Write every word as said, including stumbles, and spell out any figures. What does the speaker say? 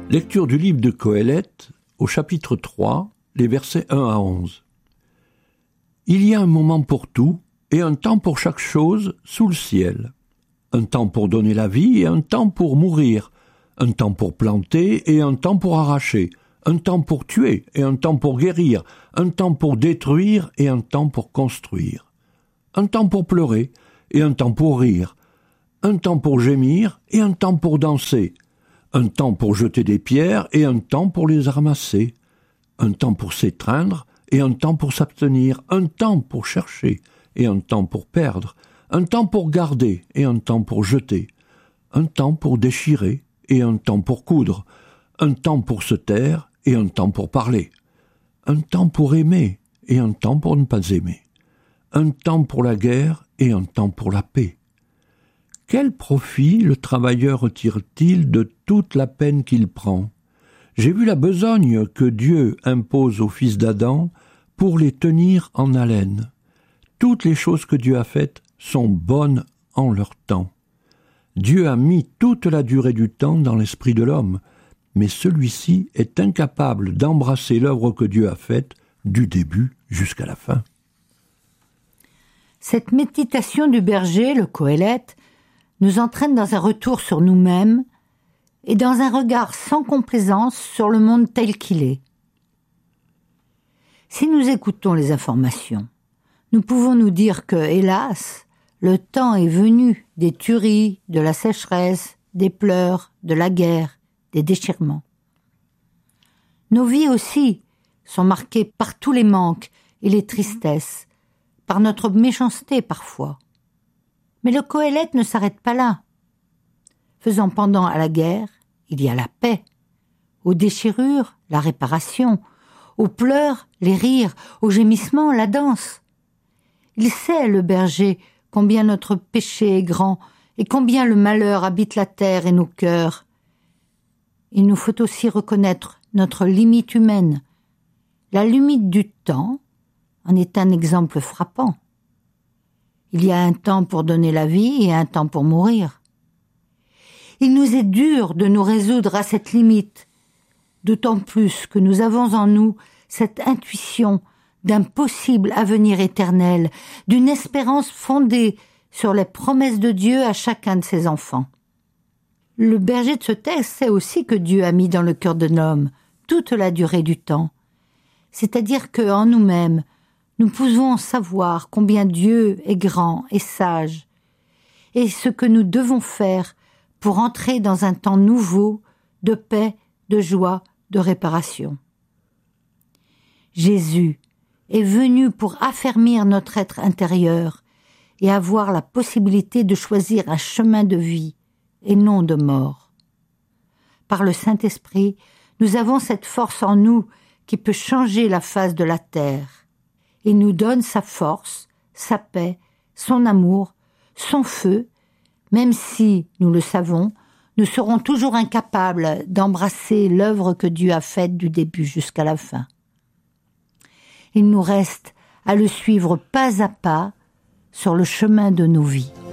Lecture du livre de Qoheleth, au chapitre trois, les versets un à onze. Il y a un moment pour tout, et un temps pour chaque chose sous le ciel. Un temps pour donner la vie et un temps pour mourir. Un temps pour planter et un temps pour arracher. Un temps pour tuer et un temps pour guérir. Un temps pour détruire et un temps pour construire. Un temps pour pleurer et un temps pour rire. Un temps pour gémir et un temps pour danser. Un temps pour jeter des pierres et un temps pour les ramasser. Un temps pour s'étreindre et un temps pour s'abstenir. Un temps pour chercher et un temps pour perdre. Un temps pour garder et un temps pour jeter. Un temps pour déchirer et un temps pour coudre. Un temps pour se taire et un temps pour parler. Un temps pour aimer et un temps pour ne pas aimer. Un temps pour la guerre et un temps pour la paix. Quel profit le travailleur retire-t-il de toute la peine qu'il prend? J'ai vu la besogne que Dieu impose aux fils d'Adam pour les tenir en haleine. Toutes les choses que Dieu a faites sont bonnes en leur temps. Dieu a mis toute la durée du temps dans l'esprit de l'homme, mais celui-ci est incapable d'embrasser l'œuvre que Dieu a faite du début jusqu'à la fin. Cette méditation du berger, le Qoheleth, nous entraîne dans un retour sur nous-mêmes et dans un regard sans complaisance sur le monde tel qu'il est. Si nous écoutons les informations, nous pouvons nous dire que, hélas, le temps est venu des tueries, de la sécheresse, des pleurs, de la guerre, des déchirements. Nos vies aussi sont marquées par tous les manques et les tristesses, par notre méchanceté parfois. Mais le Qoheleth ne s'arrête pas là. Faisant pendant à la guerre, il y a la paix. Aux déchirures, la réparation. Aux pleurs, les rires. Aux gémissements, la danse. Il sait, le berger, combien notre péché est grand et combien le malheur habite la terre et nos cœurs. Il nous faut aussi reconnaître notre limite humaine. La limite du temps en est un exemple frappant. Il y a un temps pour donner la vie et un temps pour mourir. Il nous est dur de nous résoudre à cette limite, d'autant plus que nous avons en nous cette intuition d'un possible avenir éternel, d'une espérance fondée sur les promesses de Dieu à chacun de ses enfants. Le berger de ce texte sait aussi que Dieu a mis dans le cœur de l'homme toute la durée du temps, c'est-à-dire qu'en nous-mêmes, nous pouvons savoir combien Dieu est grand et sage, et ce que nous devons faire pour entrer dans un temps nouveau de paix, de joie, de réparation. Jésus est venu pour affermir notre être intérieur et avoir la possibilité de choisir un chemin de vie et non de mort. Par le Saint-Esprit, nous avons cette force en nous qui peut changer la face de la terre. Il nous donne sa force, sa paix, son amour, son feu, même si, nous le savons, nous serons toujours incapables d'embrasser l'œuvre que Dieu a faite du début jusqu'à la fin. Il nous reste à le suivre pas à pas sur le chemin de nos vies.